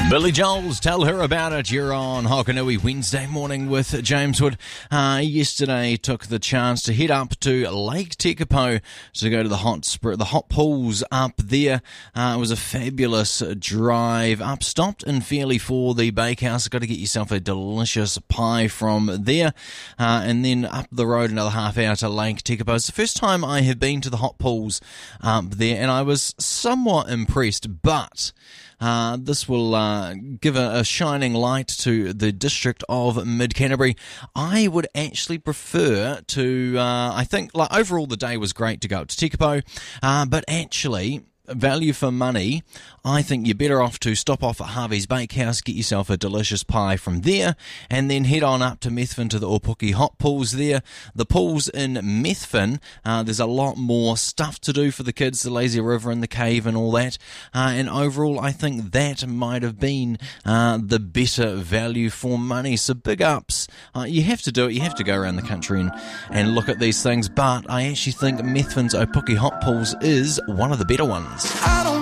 Billy Joel's Tell Her About It. You're on Hokanui Wednesday morning with James Wood. Yesterday took the chance to head up to Lake Tekapo to go to the hot pools up there. It was a fabulous drive up. Stopped in Fairley for the bakehouse. Got to get yourself a delicious pie from there. And then up the road another half hour to Lake Tekapo. It's the first time I have been to the hot pools up there, and I was somewhat impressed, but this will give a shining light to the district of Mid-Canterbury. I would actually prefer to, I think, like overall the day was great to go up to Tekapo, but actually, value for money, I think you're better off to stop off at Harvey's Bakehouse, get yourself a delicious pie from there, and then head on up to Methven to the Opuki hot pools there. The pools in Methven, there's a lot more stuff to do for the kids, the lazy river and the cave and all that, and overall I think that might have been the better value for money. So big ups. You have to do it, you have to go around the country and look at these things, but I actually think Methven's Opuki hot pools is one of the better ones.